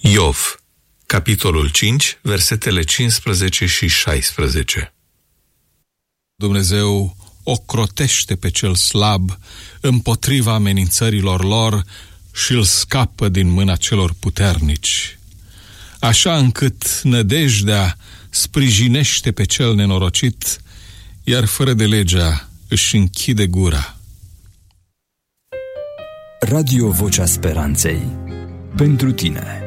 Iov, capitolul 5, versetele 15 și 16. Dumnezeu ocrotește pe cel slab împotriva amenințărilor lor și îl scapă din mâna celor puternici, așa încât nădejdea sprijinește pe cel nenorocit, iar fără de legea își închide gura. Radio Vocea Speranței. Pentru tine.